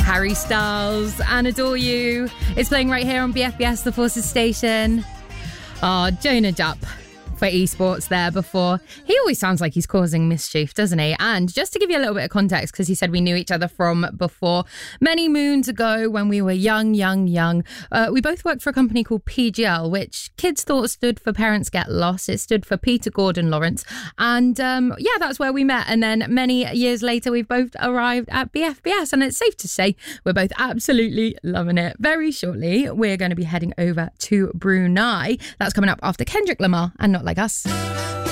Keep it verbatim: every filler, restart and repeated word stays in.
Harry Styles and Adore You. It's playing right here on B F B S, The Forces Station. Oh, Jonah Jupp for esports there before. He always sounds like he's causing mischief, doesn't he? And just to give you a little bit of context, because he said we knew each other from before, many moons ago when we were young, young, young, uh, we both worked for a company called P G L, which kids thought stood for Parents Get Lost. It stood for Peter Gordon Lawrence. And um, yeah, that's where we met. And then many years later, we've both arrived at B F B S. And it's safe to say we're both absolutely loving it. Very shortly, we're going to be heading over to Brunei. That's coming up after Kendrick Lamar and Not Like Us.